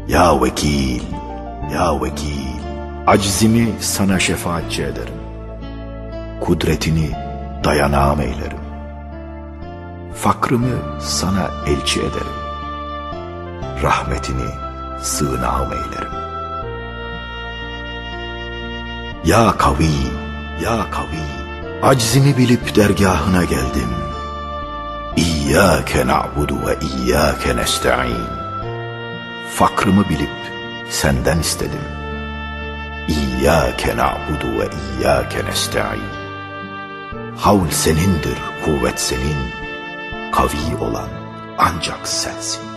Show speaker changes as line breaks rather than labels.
Ya vekil, ya vekil, acizimi sana şefaatçi ederim. Kudretini dayanağım eylerim. Fakrımı sana elçi ederim. Rahmetini sığınağım eylerim. Ya kavi, ya kavi, acizimi bilip dergahına geldim. İyyâke na'budu ve iyyâke nesta'in. Fakrımı bilip senden istedim. İyyâke na'budu ve iyyâke nesta'in. Havl senindir, kuvvet senin, kavi olan ancak sensin.